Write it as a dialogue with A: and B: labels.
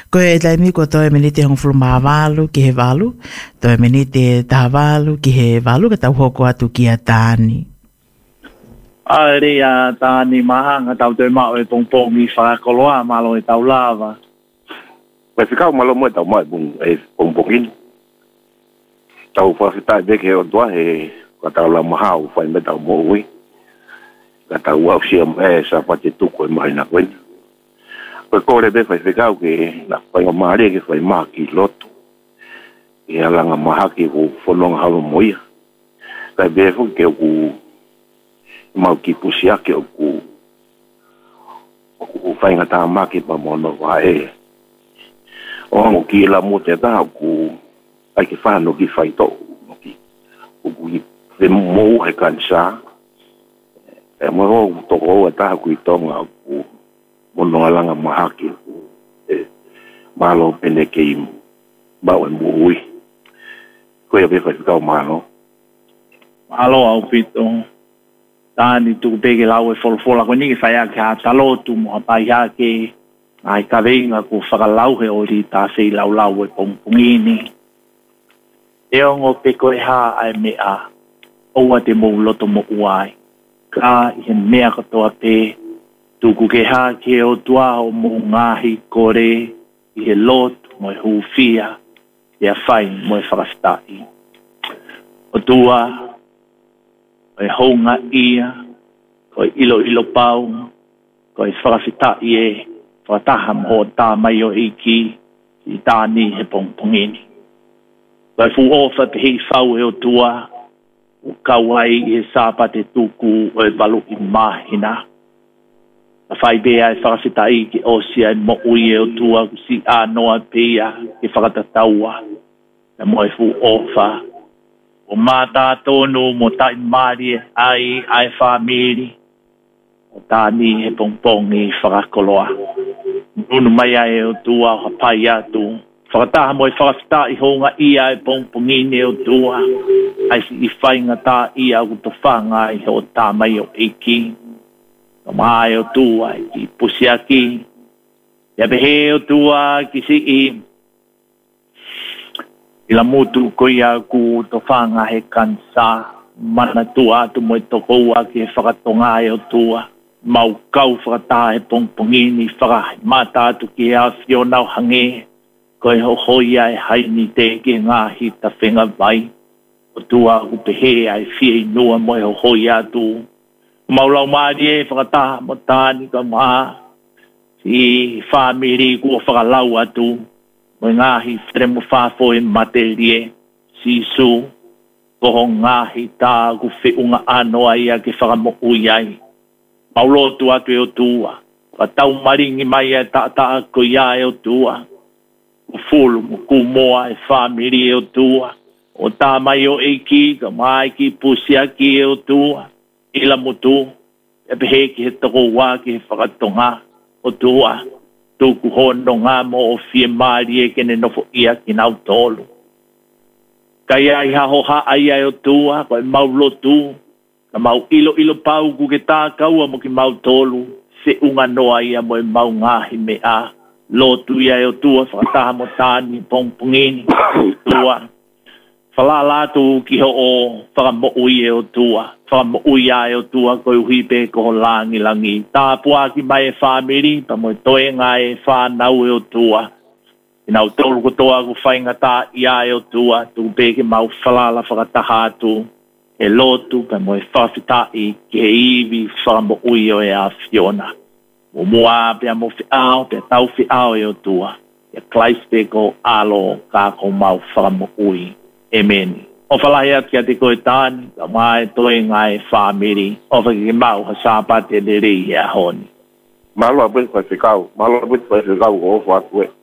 A: Ko e lai mi ko toi menite hong fulu mavalu ki he valu, toi menite tahavalu ki he valu, ka tau hoko atu ki a tāni.
B: Aere a tāni mahanga tau te mao e pongpong i whakakoloa malo e tau lava.
C: Pai whikau malo mo e tau mai e pongpongin. Tau whawhitai beke o tua he ka tau la mahau whai me tau mo ui. Ka tau au siam e sa pati tuko e mai na koen. Koe kore be whai whikau ke na whai o maare ke whai maa ki loto. E alanga maha ki ku whanonga halo moia. Kai be fu ke ku mau ki pusia ke o ku whai ngata maki pa mono wa e. O hango ki la mo te taha ku ai ke whano ki whai tō. Ku i te mou he kansa. E mo ho toko o taha ku i tonga ku mono alanga mahaki. Malo pene ke i mau e mui. Koe a befa whikau malo.
B: Malo au pito. Tāni tuku peke lau e wholofola. Koe niki whai ake ha talotu mo hapai hake. Ai ka veinga ku whakalau he ori tā sei lau lau e pongpongini. E ongo peko e ha ai mea. Oua te mou loto mo uai. Ka i he mea katoa pe. Tuku ke ha ke o tua o mo ngahi kore. I he lotu mo e hufia. Ia whai mo e whakastai. O tua. O e honga ia. Ko e ilo pau. Ko e whakastai e. Whataha mo tā mai o iki. I tāni he pongpongini. Vai fu ofa te hei whau e o tua, o kauai e sāpa te tuku o e walu i mahina. A whai bea e whakasitai ki osia e mo ui e o tua ku si anoa pia ki whakatataua. E mo e fu ofa. O mātā tonu mo tai maari e ai whamiri. O tāni he pongpongi whakakoloa. Nunu mai ai e o tua o hapai atu. Whakataha mo e whakasita i honga ia e pongpongine o tua. Ai si i whainga tā ia o to whanga i ho tā mai o eiki. O mai o tua i ki pusiaki. Ia behe o tua ki si i. I la mutu ko ia ku to whanga he kansa. Mana tua atu mo e toko ua ki he whakatonga e o tua. Mau kau whakataha he pongpongine whaka mata atu ki a whiona o hange. Ko e hoi ai haini te ke ngahi ta whenga vai. O tua upehe ai whie nua mo e hoi atu. Maulau maari e whakataha mo tāni ka maa. Si whamiri kua whakalau atu. Mo ngahi tremo whafo e materie. Si su. Koho ngahi tā ku whiunga ano ai a ke whakamo ui ai. Maulotu atu e o tua. Watau maringi mai e ta ko ia e o tua. O fulu mo kumoa e whamiri e o tua. O tā mai o eiki, ka mai ki pusiaki e o tua. Ila mo tu, e pehe ki he toko wā ki he whakatonga o tua. Tuku hono ngā mo o fie maari e kene nofo ia ki nau tolu. Kai ai haho ai ai o tua, ko e mau lotu. Ka mau ilo pau ku ke tā kaua mo ki mau tolu. Se unga noa ia mo e mau ngahi me a. Lotu ia e o tua, whakataha mo tāni, pongpongini, tua. Whalalatu ki ho o whakamoui e o tua. Whakamoui a e o tua, koe uhipe ko langi langi. Tāpua ki mai e whamiri, pa mo e toe ngā e whanau e o tua. Inau tolu kotoa ku whainga tā ia e o tua, tu peke mau whalala whakataha atu. E lotu, pa mo e whawhitai, ki he iwi whakamoui o e a Fiona. O mua pia mo whiao, pia tau whiao e o tua. Ia klaiste ko alo ka ko mau whakamo ui. Amen. O whalahi atu kia te koe tāni, ka mai toi ngai whamiri. O whaki mau ha sāpate le rei hea honi.
C: Malo a bwis pa whikau, malo a bwis pa whikau o whakue.